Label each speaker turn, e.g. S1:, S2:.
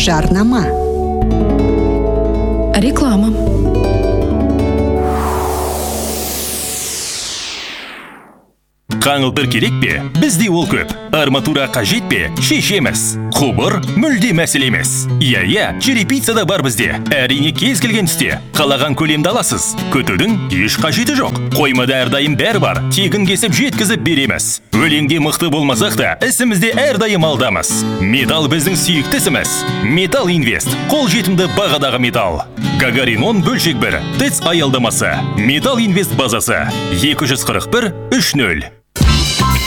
S1: Жарнама.
S2: Реклама.
S3: Қаңылтыр керек пе? Бізде ол көп. Арматура қажет пе? Шешеміз. Құбыр мүлде мәселе емес. Иә, черепицада бар бізде. Әрине кез келген түсте. Қалаған көлемді аласыз. Күтудің еш қажеті жоқ. Қоймада әрдайым бәрі бар. Тегін кесіп жеткізіп береміз. Өлеңде мықты болмасақ та, ісімізде әрдайым алдамыз. Металл біздің сүйікті ісіміз. Металл Инвест. Қолжетімді бағадағы металл. Гагаринон бөлшек 1. ТЭЦ аялдамасы. Металл Инвест базасы. 241 30.